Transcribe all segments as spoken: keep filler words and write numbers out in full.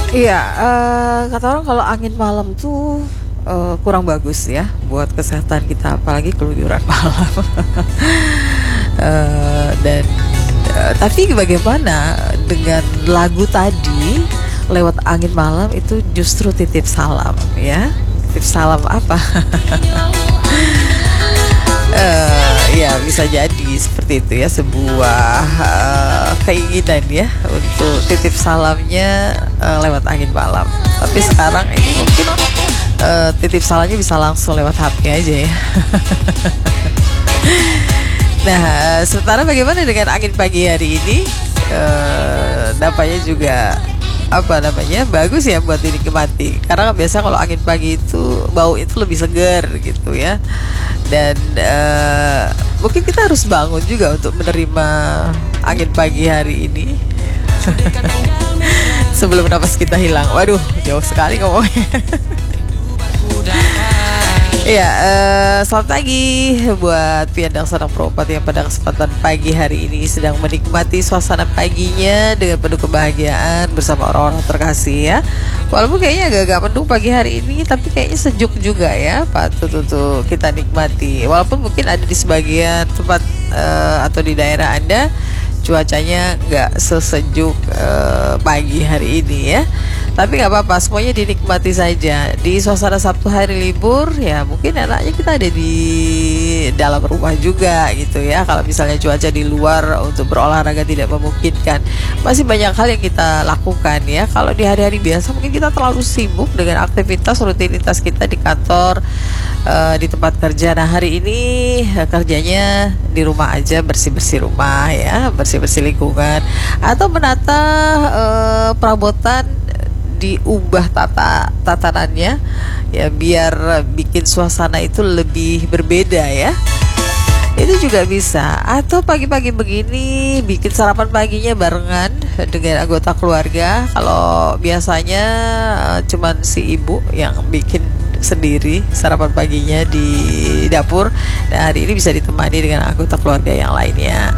Iya, eh, kata orang kalau angin malam tuh eh, kurang bagus ya buat kesehatan kita, apalagi keluyuran malam. Eh, dan eh, tapi bagaimana dengan lagu tadi lewat angin malam itu justru titip salam ya? Titip salam apa? Eh, ya bisa jadi seperti itu ya, sebuah eh, keinginan ya untuk titip salamnya eh, lewat angin malam. Tapi sekarang ini mungkin eh, titip salamnya bisa langsung lewat H P aja ya. Nah, sementara bagaimana dengan angin pagi hari ini? Eh, nampaknya juga apa namanya bagus ya buat dinikmati, karena kan biasa kalau angin pagi itu bau itu lebih segar gitu ya. Dan eh, mungkin kita harus bangun juga untuk menerima angin pagi hari ini sebelum napas kita hilang. Waduh, jauh sekali ngomongnya. Iya, eh, selamat pagi buat piandang sedang perempat yang pada kesempatan pagi hari ini sedang menikmati suasana paginya dengan penuh kebahagiaan bersama orang-orang terkasih ya. Walaupun kayaknya agak-agak mendung pagi hari ini, tapi kayaknya sejuk juga ya, patut untuk kita nikmati. Walaupun mungkin ada di sebagian tempat eh, atau di daerah Anda cuacanya nggak sesejuk uh, pagi hari ini ya, tapi nggak apa-apa, semuanya dinikmati saja di suasana Sabtu hari libur ya. Mungkin enaknya kita ada di dalam rumah juga gitu ya, kalau misalnya cuaca di luar untuk berolahraga tidak memungkinkan. Masih banyak hal yang kita lakukan ya. Kalau di hari-hari biasa mungkin kita terlalu sibuk dengan aktivitas rutinitas kita di kantor, uh, di tempat kerja. Nah hari ini uh, kerjanya di rumah aja, bersih-bersih rumah ya, bersih-bersih lingkungan, atau menata uh, perabotan, diubah tata tatanannya ya biar bikin suasana itu lebih berbeda ya. Itu juga bisa. Atau pagi-pagi begini bikin sarapan paginya barengan dengan anggota keluarga. Kalau biasanya uh, cuman si ibu yang bikin sendiri sarapan paginya di dapur, nah hari ini bisa ditemani dengan anggota keluarga yang lainnya.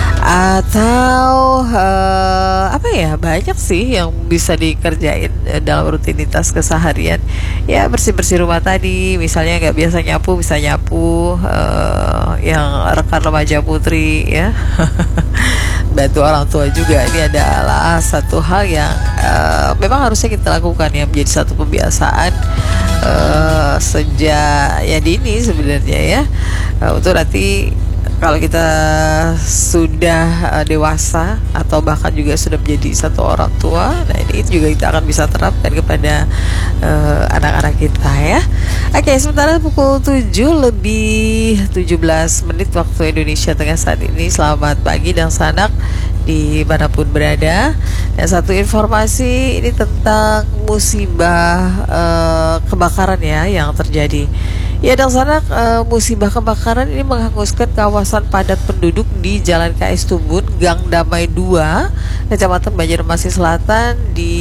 Atau uh, apa ya, banyak sih yang bisa dikerjain uh, dalam rutinitas keseharian ya. Bersih-bersih rumah tadi, misalnya nggak biasa nyapu bisa nyapu, uh, yang rekan remaja putri ya. Bantu orang tua juga, ini adalah satu hal yang uh, memang harusnya kita lakukan ya, menjadi satu kebiasaan uh, sejak ya dini sebenarnya ya, uh, untuk nanti kalau kita sudah uh, dewasa atau bahkan juga sudah menjadi satu orang tua, nah ini juga kita akan bisa terapkan kepada uh, anak-anak kita ya. Oke, sementara pukul tujuh lebih tujuh belas menit waktu Indonesia Tengah saat ini. Selamat pagi dan sanak dimanapun berada. Dan satu informasi ini tentang musibah uh, kebakaran ya yang terjadi. Ya, dan sana uh, musibah kebakaran ini menghanguskan kawasan padat penduduk di Jalan K S Tubun, Gang Damai dua, Kecamatan Banjarmasin Selatan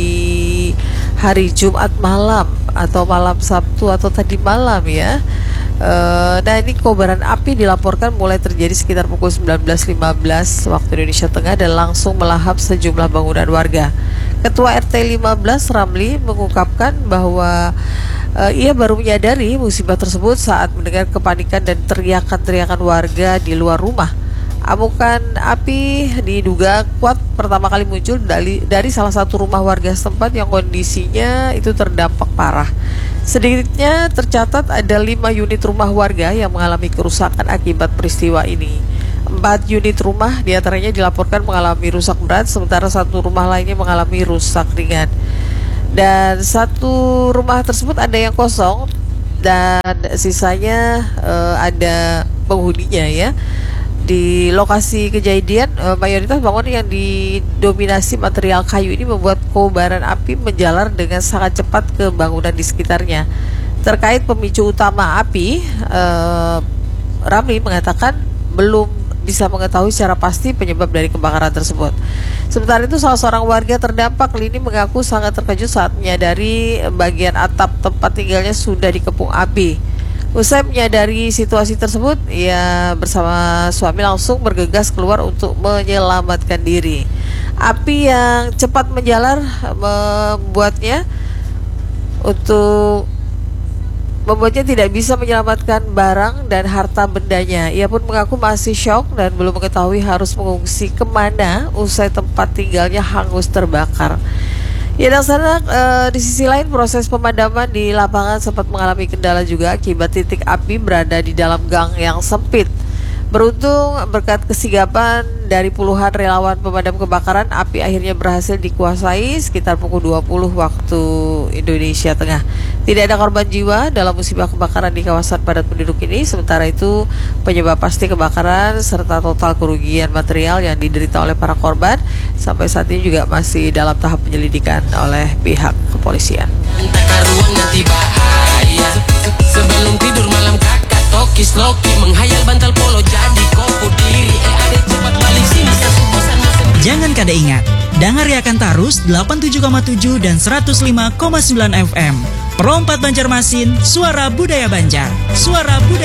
di hari Jumat malam atau malam Sabtu atau tadi malam ya. Uh, nah ini kobaran api dilaporkan mulai terjadi sekitar pukul sembilan belas lima belas waktu Indonesia Tengah dan langsung melahap sejumlah bangunan warga. Ketua R T lima belas Ramli mengungkapkan bahwa Uh, ia baru menyadari musibah tersebut saat mendengar kepanikan dan teriakan-teriakan warga di luar rumah. Amukan api diduga kuat pertama kali muncul dari, dari salah satu rumah warga setempat yang kondisinya itu terdampak parah. Sedikitnya tercatat ada lima unit rumah warga yang mengalami kerusakan akibat peristiwa ini. Empat unit rumah diantaranya dilaporkan mengalami rusak berat, sementara satu rumah lainnya mengalami rusak ringan. Dan satu rumah tersebut ada yang kosong dan sisanya uh, ada penghuninya ya. Di lokasi kejadian uh, mayoritas bangunan yang didominasi material kayu ini membuat kobaran api menjalar dengan sangat cepat ke bangunan di sekitarnya. Terkait pemicu utama api, uh, Ramli mengatakan belum bisa mengetahui secara pasti penyebab dari kebakaran tersebut. Sementara itu salah seorang warga terdampak Lini mengaku sangat terkejut saat menyadari bagian atap tempat tinggalnya sudah dikepung api. Usai menyadari situasi tersebut, ia bersama suami langsung bergegas keluar untuk menyelamatkan diri. Api yang cepat menjalar membuatnya untuk membuatnya tidak bisa menyelamatkan barang dan harta bendanya. Ia pun mengaku masih syok dan belum mengetahui harus mengungsi kemana usai tempat tinggalnya hangus terbakar. Ya, dan sana e, di sisi lain proses pemadaman di lapangan sempat mengalami kendala juga akibat titik api berada di dalam gang yang sempit. Beruntung berkat kesigapan dari puluhan relawan pemadam kebakaran, api akhirnya berhasil dikuasai sekitar pukul dua puluh waktu Indonesia Tengah. Tidak ada korban jiwa dalam musibah kebakaran di kawasan padat penduduk ini. Sementara itu, penyebab pasti kebakaran serta total kerugian material yang diderita oleh para korban sampai saat ini juga masih dalam tahap penyelidikan oleh pihak kepolisian. Sebelum tidur malam kakak tokis loki menghayal bantal polo jadi kopo diri eh ade cepat balik sini satu bosan bosan. Jangan kada ingat, dengarkan terus delapan puluh tujuh koma tujuh dan seratus lima koma sembilan F M. Perompat Banjarmasin, suara budaya Banjar, suara budaya